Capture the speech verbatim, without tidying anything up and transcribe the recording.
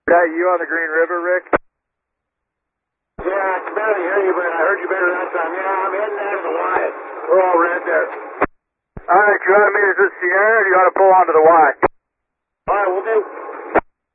that you on the Green River, Rick? Yeah, I can barely hear you, but I heard you better that time. Yeah, I'm heading down to the Wyatt. We're all red there. Alright, you want to meet us at Sierra, or do you want to pull onto the Y? Alright, we'll do.